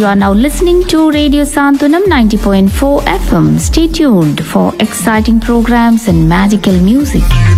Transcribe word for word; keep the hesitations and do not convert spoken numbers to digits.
You are now listening to Radio Santanam ninety point four F M. Stay tuned for exciting programs and magical music.